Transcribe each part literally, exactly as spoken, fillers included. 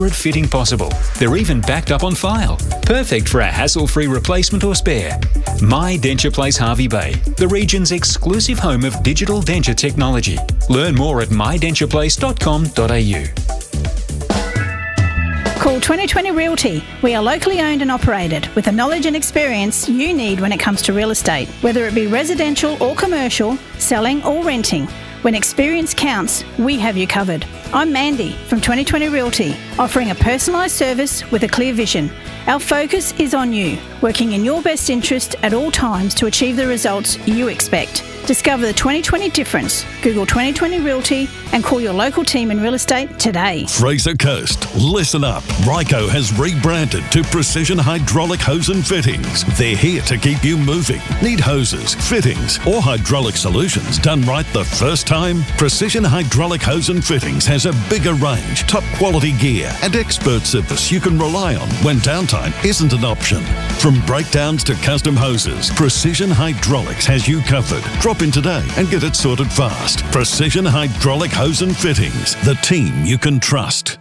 fitting possible. They're even backed up on file. Perfect for a hassle-free replacement or spare. My Denture Place Hervey Bay, the region's exclusive home of digital denture technology. Learn more at my denture place dot com dot a u. Call twenty twenty Realty. We are locally owned and operated with the knowledge and experience you need when it comes to real estate, whether it be residential or commercial, selling or renting. When experience counts, we have you covered. I'm Mandy from twenty twenty Realty, offering a personalised service with a clear vision. Our focus is on you, working in your best interest at all times to achieve the results you expect. Discover the twenty twenty difference. Google twenty twenty Realty and call your local team in real estate today. Fraser Coast, listen up. Ryco has rebranded to Precision Hydraulic Hose and Fittings. They're here to keep you moving. Need hoses, fittings, or hydraulic solutions done right the first time? Precision Hydraulic Hose and Fittings has a bigger range, top quality gear, and expert service you can rely on when downtime isn't an option. From breakdowns to custom hoses, Precision Hydraulics has you covered. Drop in today and get it sorted fast. Precision Hydraulic Hose and Fittings, the team you can trust.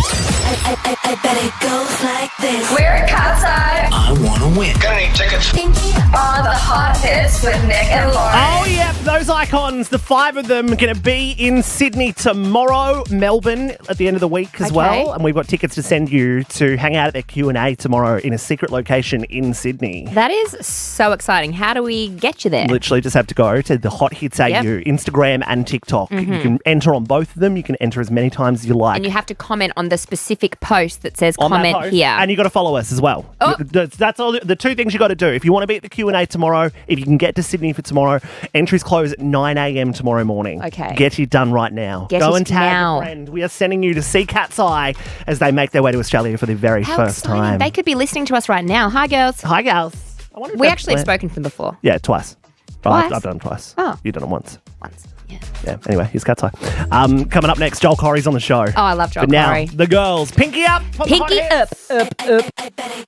I, I, I bet it goes like this. We're at Cat's Eye. I want to win. Gonna need tickets. On the hot hits with Nick and Lauren. Oh, yeah, those icons, the five of them, going to be in Sydney tomorrow, Melbourne at the end of the week as Okay. well. And we've got tickets to send you to hang out at their Q and A tomorrow in a secret location in Sydney. That is so exciting. How do we get you there? Literally just have to go to the Hot Hits A U, Yep. Instagram and TikTok. Mhm. You can enter on both of them. You can enter as many times as you like. And you have to comment on the specific post that says on that comment post. here. And you got to follow us as well. Oh. That's, that's all. The two things you got to do. If you want to be at the Q and A tomorrow, if you can get to Sydney for tomorrow, entries close at nine a.m. tomorrow morning. Okay. Get it done right now. Get Go it and tag now. a friend. We are sending you to see Cat's Eye as they make their way to Australia for the very How first exciting. time. They could be listening to us right now. Hi, girls. Hi, gals. I wonder if We they've actually have planned- spoken to them before. Yeah, twice. Well, I've, Twice? I've done it twice. Oh. You've done it once. Once. Yeah. Yeah, anyway, here's Cat's Eye. Um, coming up next, Joel Corey's on the show. Oh, I love Joel But now, Corey. the girls. Pinky up. on the Hot Pinky Hits. up, up, up.